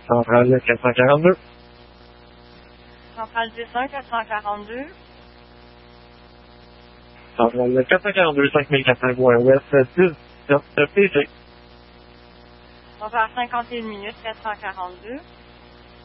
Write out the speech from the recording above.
Centrale 442. Centrale 10-1, 442. Centrale 442, 5400 ouest, 10 PC. On va faire 51 minutes, 442.